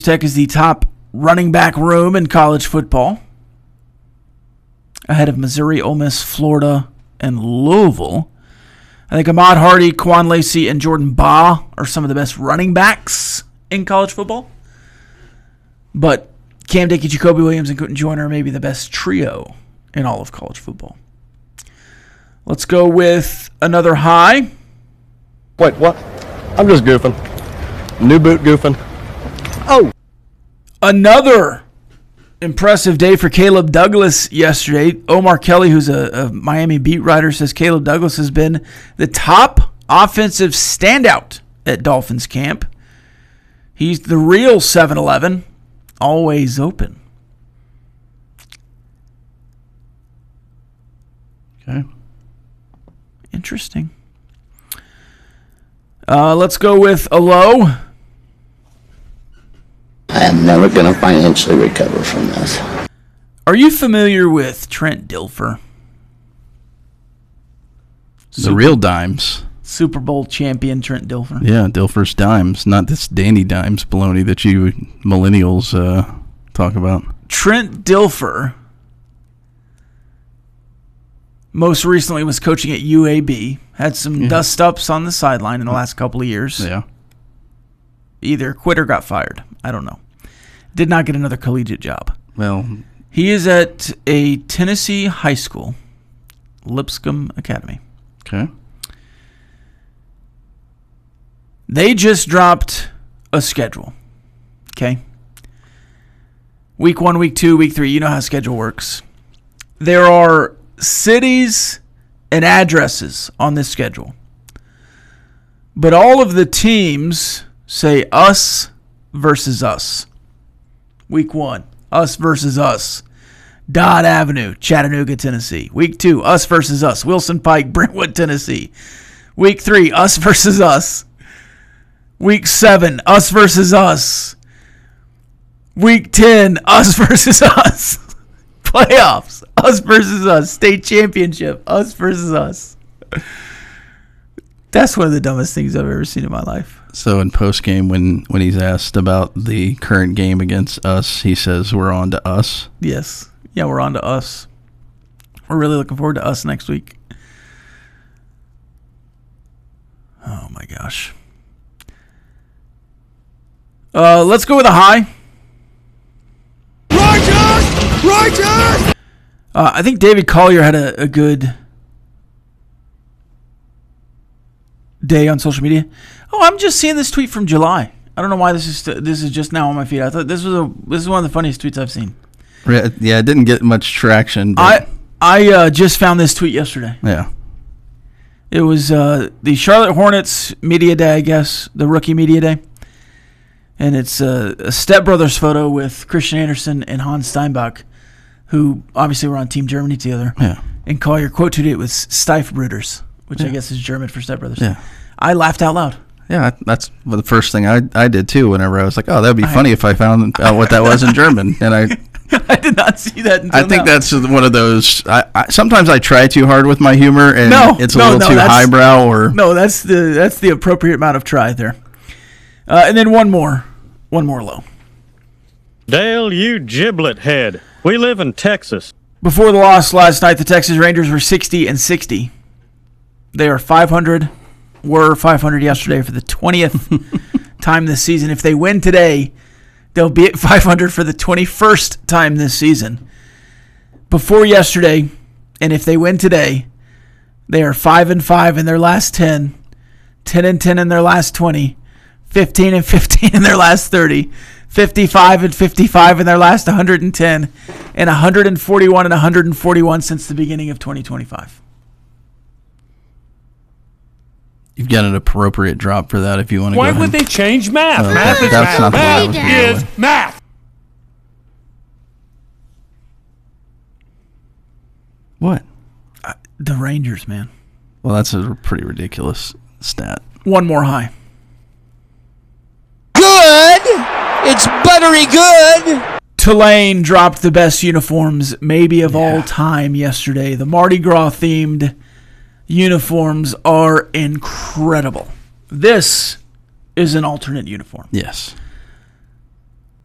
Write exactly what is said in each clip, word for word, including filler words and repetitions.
Tech is the top running back room in college football, ahead of Missouri, Ole Miss, Florida, and Louisville. I think Ahmad Hardy, Quan Lacey, and Jordan Baugh are some of the best running backs in college football. But Cam Dickey, Jacoby Williams, and Quentin Joyner may be the best trio in all of college football. Let's go with another high. Wait, what? I'm just goofing. New boot goofing. Oh! Another impressive day for Caleb Douglas yesterday. Omar Kelly, who's a, a Miami beat writer, says Caleb Douglas has been the top offensive standout at Dolphins camp. He's the real seven eleven, always open. Okay. Interesting. Uh, let's go with a low. I am never going to financially recover from this. Are you familiar with Trent Dilfer? The Super, real dimes. Super Bowl champion Trent Dilfer. Yeah, Dilfer's dimes, not this Danny Dimes baloney that you millennials uh, talk about. Trent Dilfer most recently was coaching at U A B. Had some yeah. dust-ups on the sideline in the last couple of years. Yeah. Either quit or got fired. I don't know. Did not get another collegiate job. Well, he is at a Tennessee high school, Lipscomb Academy. Okay. They just dropped a schedule. Okay. Week one, week two, week three. You know how schedule works. There are cities and addresses on this schedule. But all of the teams say us versus us. Week one, us versus us. Dodd Avenue, Chattanooga, Tennessee. Week two, us versus us. Wilson Pike, Brentwood, Tennessee. Week three, us versus us. Week seven, us versus us. Week ten, us versus us. Playoffs, us versus us. State championship, us versus us. That's one of the dumbest things I've ever seen in my life. So in postgame, when, when he's asked about the current game against us, he says we're on to us. Yes. Yeah, we're on to us. We're really looking forward to us next week. Oh, my gosh. Uh, let's go with a high. Righteous! Righteous! Uh, I think David Collier had a, a good day on social media. Oh, I'm just seeing this tweet from July. I don't know why this is this is just now on my feed. I thought this was a this is one of the funniest tweets I've seen. Yeah, it didn't get much traction. But I I uh, just found this tweet yesterday. Yeah. It was uh, the Charlotte Hornets media day, I guess, the rookie media day. And it's uh, a Step Brothers photo with Christian Andersen and Hans Steinbach, who obviously were on Team Germany together. Yeah. And Collier quote tweeted it with Stiefbrüders, which yeah. I guess is German for Step Brothers. Yeah. I laughed out loud. Yeah, that's the first thing I I did too. Whenever I was like, "Oh, that would be funny if I found out what that was in German," and I I did not see that. Until I think now. that's one of those. I, I sometimes I try too hard with my humor, and no, it's a no, little no, too highbrow. Or no, that's the that's the appropriate amount of try there. Uh, and then one more, one more low. Dale, you giblet head. We live in Texas. Before the loss last night, the Texas Rangers were sixty and sixty. They are five hundred. Were five hundred yesterday for the twentieth time this season. If they win today, they'll be at five hundred for the twenty-first time this season. Before yesterday, and if they win today, they are five and five in their last ten, ten and ten in their last twenty, fifteen and fifteen in their last thirty, fifty-five and fifty-five in their last one hundred ten, and one hundred forty-one and one hundred forty-one since the beginning of twenty twenty-five. You've got an appropriate drop for that if you want to. Why go would ahead. they change math? Uh, math that, is that's math. not Math the is math. What? Uh, the Rangers, man. Well, that's a pretty ridiculous stat. One more high. Good. It's buttery good. Tulane dropped the best uniforms maybe of yeah. all time yesterday. The Mardi Gras themed uniforms are incredible. This is an alternate uniform. Yes.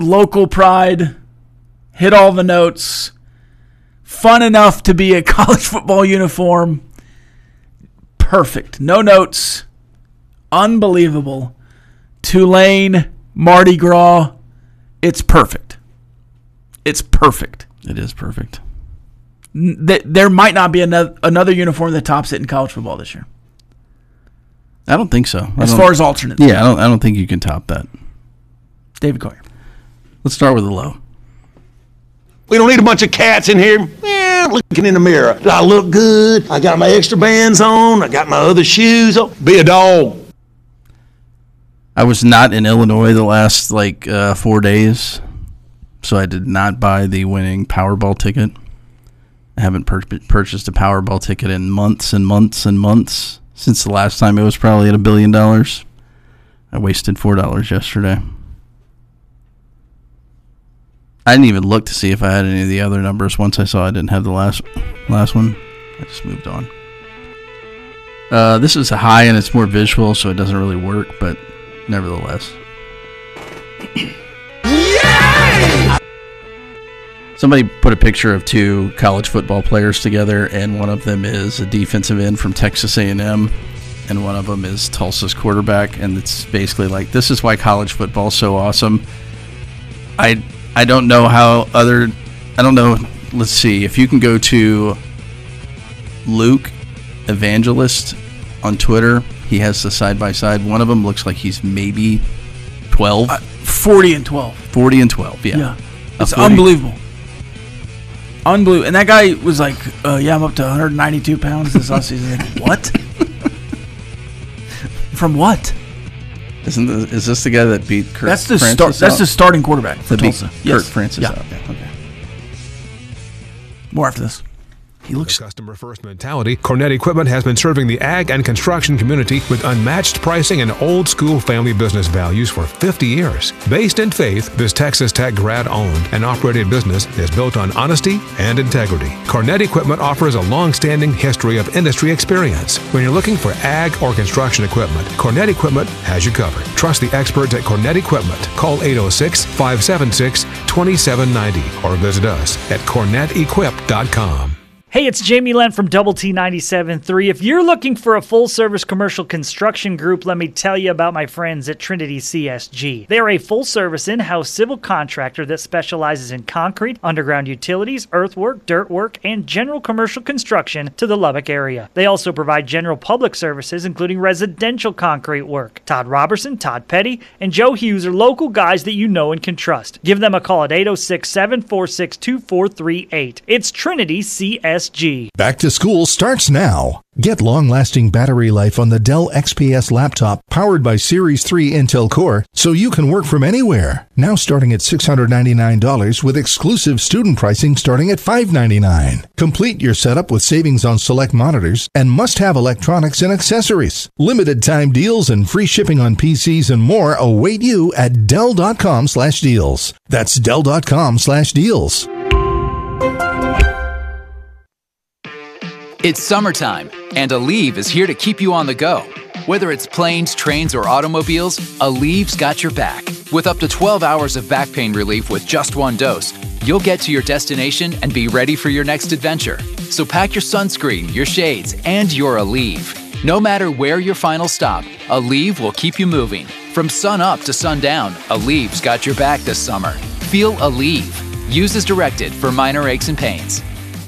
local pride, hit all the notes, fun enough to be a college football uniform. Perfect. No notes. Unbelievable. Tulane, Mardi Gras. It's perfect. It's perfect. It is perfect. There might not be another, another uniform that tops it in college football this year. I don't think so. As far as alternates. Yeah, I don't I don't think you can top that. David Collier. Let's start with the low. We don't need a bunch of cats in here. Yeah, looking in the mirror. Do I look good? I got my extra bands on. I got my other shoes on. Be a dog. I was not in Illinois the last like uh, four days, so I did not buy the winning Powerball ticket. I haven't pur- purchased a Powerball ticket in months and months and months. Since the last time it was probably at a billion dollars. I wasted four dollars yesterday. I didn't even look to see if I had any of the other numbers. Once I saw I didn't have the last last one, I just moved on. Uh, this is a high and it's more visual, so it doesn't really work, but nevertheless. Somebody put a picture of two college football players together, and one of them is a defensive end from Texas A and M, and one of them is Tulsa's quarterback, and it's basically like, this is why college football is so awesome. I I don't know how other, I don't know, let's see, if you can go to Luke Evangelist on Twitter, he has the side-by-side. One of them looks like he's maybe twelve. Uh, forty and twelve. forty and twelve, yeah. Yeah. A It's forty unbelievable. Unbelievable. And that guy was like, uh, yeah, I'm up to one hundred ninety-two pounds this offseason. Like, what? From what? Isn't the, is this the guy that beat Kurt That's the Francis start. That's out? the starting quarterback for That beat Tulsa. Kurt Yes. Francis Yeah. out. Yeah, okay. More after this. He looks. Customer first mentality, Cornet Equipment has been serving the ag and construction community with unmatched pricing and old school family business values for fifty years. Based in faith, this Texas Tech grad owned and operated business is built on honesty and integrity. Cornet Equipment offers a long-standing history of industry experience. When you're looking for ag or construction equipment, Cornet Equipment has you covered. Trust the experts at Cornet Equipment. Call eight oh six, five seven six, two seven nine oh or visit us at cornet equip dot com. Hey, it's Jamie Lent from Double T ninety-seven point three. If you're looking for a full-service commercial construction group, let me tell you about my friends at Trinity C S G. They are a full-service in-house civil contractor that specializes in concrete, underground utilities, earthwork, dirt work, and general commercial construction to the Lubbock area. They also provide general public services, including residential concrete work. Todd Robertson, Todd Petty, and Joe Hughes are local guys that you know and can trust. Give them a call at eight oh six, seven four six, two four three eight. It's Trinity C S G. Back to school starts now. Get long-lasting battery life on the Dell X P S laptop powered by Series three Intel Core so you can work from anywhere. Now starting at six hundred ninety-nine dollars with exclusive student pricing starting at five hundred ninety-nine dollars. Complete your setup with savings on select monitors and must-have electronics and accessories. Limited time deals and free shipping on P Cs and more await you at Dell.com slash deals. That's Dell.com slash deals. It's summertime, and Aleve is here to keep you on the go. Whether it's planes, trains, or automobiles, Aleve's got your back. With up to twelve hours of back pain relief with just one dose, you'll get to your destination and be ready for your next adventure. So pack your sunscreen, your shades, and your Aleve. No matter where your final stop, Aleve will keep you moving. From sun up to sundown, Aleve's got your back this summer. Feel Aleve. Use as directed for minor aches and pains.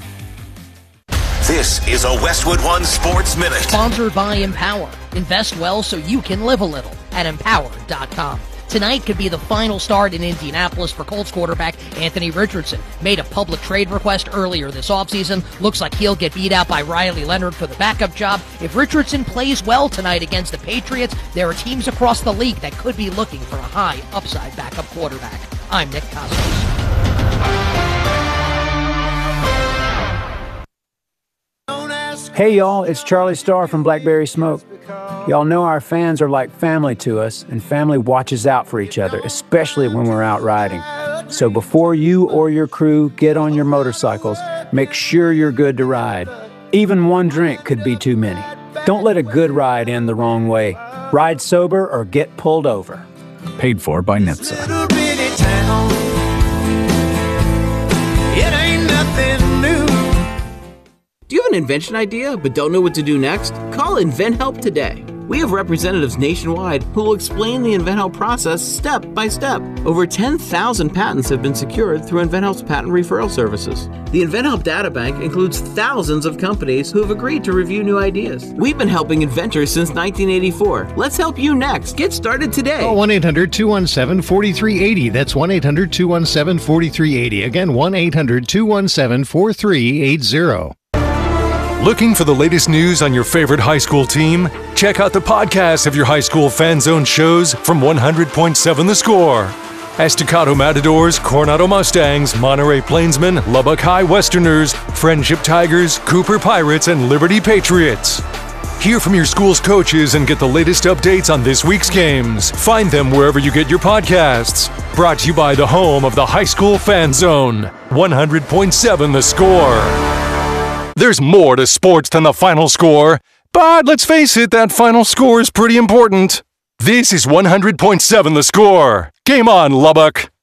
This is a Westwood One Sports Minute. Sponsored by Empower. Invest well so you can live a little at empower dot com. Tonight could be the final start in Indianapolis for Colts quarterback Anthony Richardson. Made a public trade request earlier this offseason. Looks like he'll get beat out by Riley Leonard for the backup job. If Richardson plays well tonight against the Patriots, there are teams across the league that could be looking for a high upside backup quarterback. I'm Nick Cosmos. Hey y'all, it's Charlie Starr from Blackberry Smoke. Y'all know our fans are like family to us, and family watches out for each other, especially when we're out riding. So before you or your crew get on your motorcycles, make sure you're good to ride. Even one drink could be too many. Don't let a good ride end the wrong way. Ride sober or get pulled over. Paid for by N H T S A. town. It ain't nothing new. Do you have an invention idea but don't know what to do next? Call InventHelp today. We have representatives nationwide who will explain the InventHelp process step by step. Over ten thousand patents have been secured through InventHelp's patent referral services. The InventHelp data bank includes thousands of companies who have agreed to review new ideas. We've been helping inventors since nineteen eighty-four. Let's help you next. Get started today. Call one eight hundred two one seven four three eight zero. That's one eight hundred two one seven four three eight zero. Again, one eight hundred two one seven four three eight zero. Looking for the latest news on your favorite high school team? Check out the podcast of your high school fan zone shows from one hundred point seven The Score. Estacado Matadors, Coronado Mustangs, Monterey Plainsmen, Lubbock High Westerners, Friendship Tigers, Cooper Pirates, and Liberty Patriots. Hear from your school's coaches and get the latest updates on this week's games. Find them wherever you get your podcasts. Brought to you by the home of the high school fan zone, one hundred point seven The Score. There's more to sports than the final score, but let's face it, that final score is pretty important. This is one hundred point seven The Score. Game on, Lubbock.